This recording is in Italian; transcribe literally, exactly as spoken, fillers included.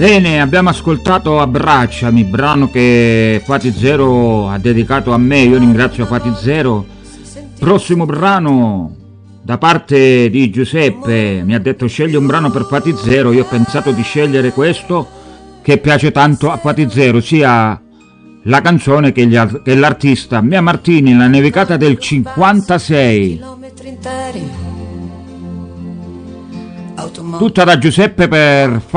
Bene, abbiamo ascoltato Abbracciami, brano che Fati Zero ha dedicato a me, io ringrazio Fati Zero. Prossimo brano da parte di Giuseppe, mi ha detto scegli un brano per Fati Zero, io ho pensato di scegliere questo che piace tanto a Fati Zero, sia la canzone che, gli, che l'artista. Mia Martini, La nevicata del cinquantasei. Tutta da Giuseppe per